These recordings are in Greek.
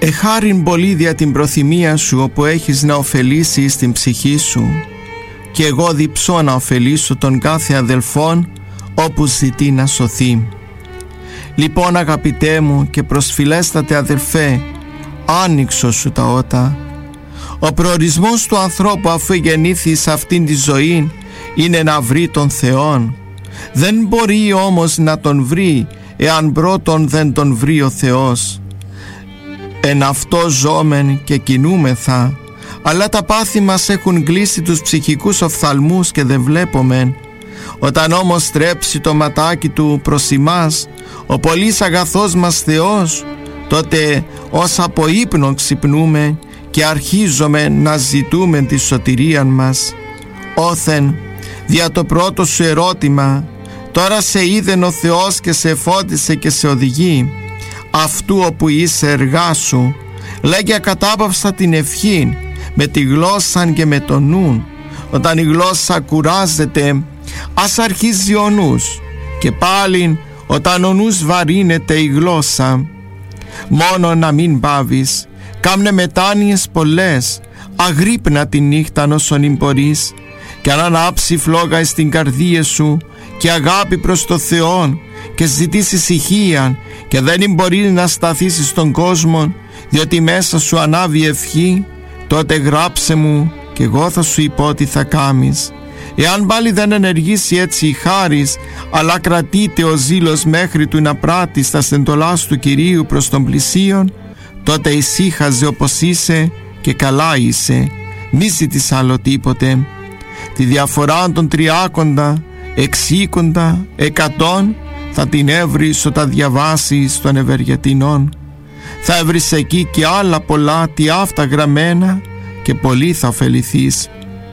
Εχάριν πολύ δια την προθυμία σου, όπου έχεις να ωφελήσεις την ψυχή σου, και εγώ διψώ να ωφελήσω τον κάθε αδελφόν όπου ζητεί να σωθεί. Λοιπόν, αγαπητέ μου και προσφυλέστατε αδελφέ, άνοιξω σου τα ότα. Ο προορισμός του ανθρώπου, αφού γεννήθη σε αυτήν τη ζωή, είναι να βρει τον Θεόν. Δεν μπορεί όμως να τον βρει εάν πρώτον δεν τον βρει ο Θεός. Εν αυτό ζώμεν και κινούμεθα, αλλά τα πάθη μας έχουν κλείσει τους ψυχικούς οφθαλμούς και δεν βλέπομεν. Όταν όμως στρέψει το ματάκι του προς ημάς ο πολύς αγαθός μας Θεός, τότε ως από ύπνο ξυπνούμε και αρχίζουμε να ζητούμε τη σωτηρία μας. Όθεν, δια το πρώτο σου ερώτημα, τώρα σε είδεν ο Θεός και σε φώτισε και σε οδηγεί. Αυτού όπου είσαι εργάσου, λέγει ακατάπαυστα την ευχή, με τη γλώσσα και με το νου. Όταν η γλώσσα κουράζεται, ας αρχίζει ο νους, και πάλιν όταν ο νους βαρύνεται η γλώσσα. Μόνο να μην πάβεις, κάμνε μετάνοιες πολλές, αγρύπνα τη νύχτα όσον εμπορείς, και αν ανάψει φλόγα στην καρδία σου και αγάπη προς το Θεόν, και ζητήσει ησυχία και δεν μπορείς να σταθείς στον κόσμο, διότι μέσα σου ανάβει ευχή, τότε γράψε μου και εγώ θα σου πω τι θα κάμεις. Εάν πάλι δεν ενεργήσει έτσι η χάρις, αλλά κρατείται ο ζήλος μέχρι του να πράττεις τα στεντολάς του Κυρίου προς τον πλησίον, τότε ησύχαζε όπως είσαι και καλά είσαι, μη ζητείς άλλο τίποτε. Τη διαφορά των 30, 60, 100 θα την έβρεις όταν διαβάσεις των Ευεργετινών. Θα έβρεις εκεί και άλλα πολλά τι αυτά γραμμένα και πολύ θα ωφεληθείς.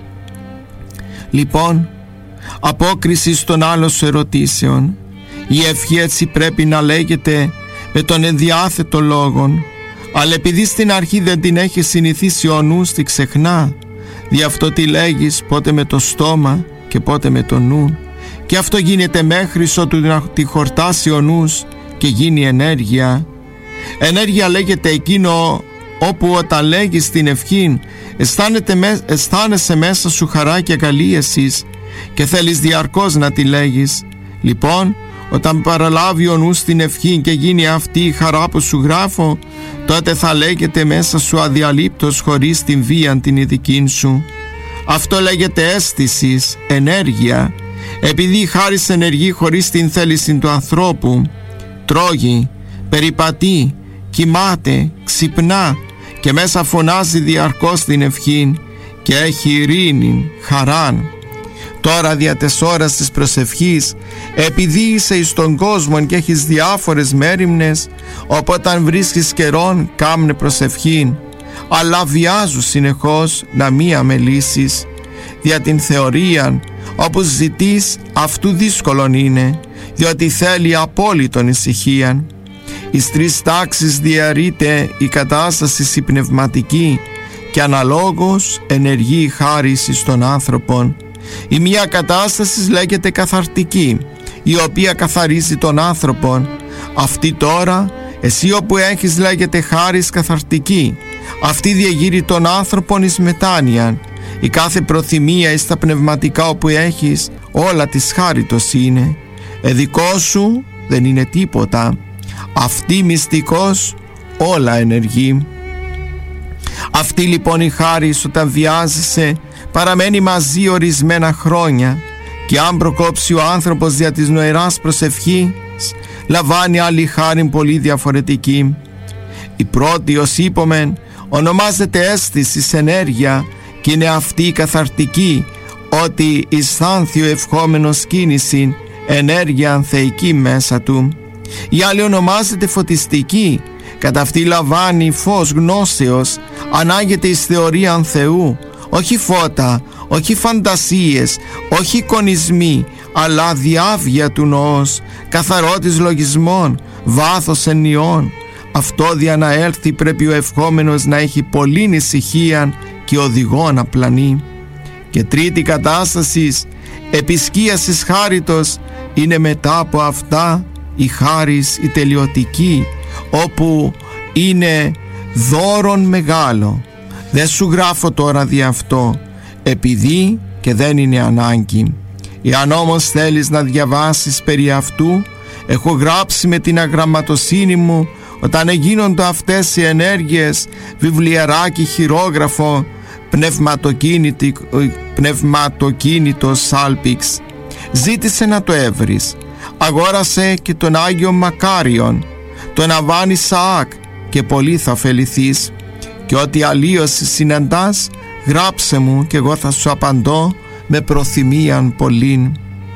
Λοιπόν, απόκριση στον άλλο σου ερωτήσεων. Η ευχή έτσι πρέπει να λέγεται με τον ενδιάθετο λόγον, αλλά επειδή στην αρχή δεν την έχει συνηθίσει ο νους, τη ξεχνά. Δι' αυτό τη λέγεις πότε με το στόμα και πότε με το νου, και αυτό γίνεται μέχρι ότου να τη χορτάσει ο νους και γίνει ενέργεια. Ενέργεια λέγεται εκείνο όπου όταν λέγεις την ευχή αισθάνεσαι μέσα σου χαρά και καλίεσης και θέλεις διαρκώς να τη λέγεις. Λοιπόν, όταν παραλάβει ο νους την ευχή και γίνει αυτή η χαρά που σου γράφω, τότε θα λέγεται μέσα σου αδιαλείπτως χωρίς την βία την ειδική σου. Αυτό λέγεται αίσθησης, ενέργεια, επειδή η χάρις ενεργεί χωρίς την θέληση του ανθρώπου. Τρώγει, περιπατεί, κοιμάται, ξυπνά και μέσα φωνάζει διαρκώς την ευχή και έχει ειρήνη, χαράν. Τώρα δια τες ώρας της προσευχής, επειδή είσαι εις τον κόσμο και έχεις διάφορες μέριμνες, οπότε βρίσκεις καιρόν κάμνε προσευχήν, αλλά βιάζου συνεχώς να μη αμελήσεις. Δια την θεωρία όπου ζητείς αυτού δύσκολον είναι, διότι θέλει απόλυτον ησυχίαν. Εις 3 τάξεις διαρρείται η κατάσταση η πνευματική και αναλόγως ενεργεί η χάρις στον άνθρωπον. Η μία κατάσταση λέγεται καθαρτική, η οποία καθαρίζει τον άνθρωπον. Αυτή τώρα, εσύ όπου έχεις, λέγεται χάρις καθαρτική. Αυτή διαγείρει τον άνθρωπον εις μετάνοιαν. Η κάθε προθυμία εις τα πνευματικά όπου έχεις, όλα της χάριτος είναι. Δικό σου δεν είναι τίποτα. Αυτή μυστικός όλα ενεργεί. Αυτή λοιπόν η χάρις όταν βιάζεσαι παραμένει μαζί ορισμένα χρόνια, και αν προκόψει ο άνθρωπος δια της νοεράς προσευχής, λαμβάνει άλλη χάρη πολύ διαφορετική. Η πρώτη, ως είπομεν, ονομάζεται αίσθησης, ενέργεια, και είναι αυτή η καθαρτική, ότι αισθάνθη ο ευχόμενος κίνηση, ενέργεια ανθεϊκή μέσα του. Η άλλη ονομάζεται φωτιστική, κατά αυτή λαμβάνει φως γνώσεως, ανάγεται εις θεωρία Θεού, όχι φώτα, όχι φαντασίες, όχι εικονισμοί, αλλά διάβγεια του νοός, καθαρότης λογισμών, βάθος ενιών. Αυτό δια να έλθει πρέπει ο ευχόμενος να έχει πολλήν ησυχία και οδηγό να πλανεί. Και τρίτη κατάσταση, επισκίασης χάριτος, είναι μετά από αυτά η χάρις η τελειωτική, όπου είναι δώρον μεγάλο. Δεν σου γράφω τώρα δι' αυτό, επειδή και δεν είναι ανάγκη. Εάν όμως θέλεις να διαβάσεις περί αυτού, έχω γράψει με την αγραμματοσύνη μου, όταν γίνονται αυτές οι ενέργειες, βιβλιαράκι, χειρόγραφο, πνευματοκίνητο σάλπιξ. Ζήτησε να το έβρεις. Αγόρασε και τον Άγιο Μακάριον, τον Αβάν Ισαάκ, και πολύ θα ωφεληθείς. Και ό,τι αλλίωση συναντάς, γράψε μου και εγώ θα σου απαντώ με προθυμίαν πολλήν.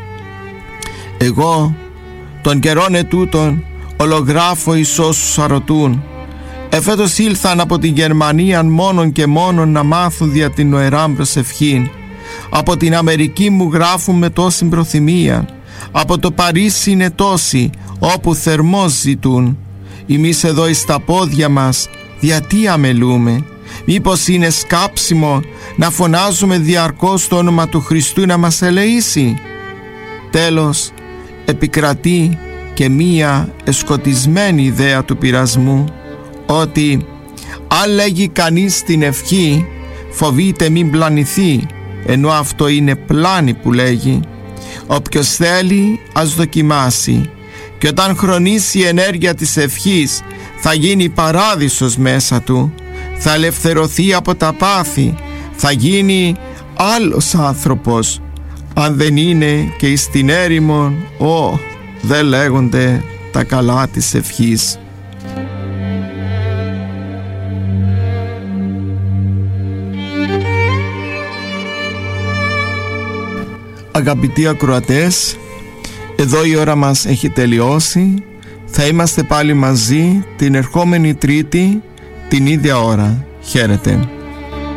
Εγώ των καιρών ετούτων ολογράφω εις όσους αρωτούν. Εφέτος ήλθαν από την Γερμανία μόνον και μόνον να μάθουν δια την νοεράν προσευχήν. Από την Αμερική μου γράφουν με τόση προθυμία. Από το Παρίσι είναι τόσοι, όπου θερμός ζητούν. Εμείς εδώ εις τα πόδια μας, γιατί αμελούμε? Μήπως είναι σκάψιμο να φωνάζουμε διαρκώς το όνομα του Χριστού να μας ελεήσει? Τέλος, επικρατεί και μία εσκοτισμένη ιδέα του πειρασμού, ότι αν λέγει κανείς την ευχή, φοβείται μην πλανηθεί, ενώ αυτό είναι πλάνη που λέγει. Όποιος θέλει ας δοκιμάσει, και όταν χρονίσει η ενέργεια της ευχής, θα γίνει παράδεισος μέσα του, θα ελευθερωθεί από τα πάθη, θα γίνει άλλος άνθρωπος. Αν δεν είναι και εις την έρημον, δεν λέγονται τα καλά της ευχής. Αγαπητοί ακροατές, εδώ η ώρα μας έχει τελειώσει. Θα είμαστε πάλι μαζί την ερχόμενη Τρίτη την ίδια ώρα. Χαίρετε.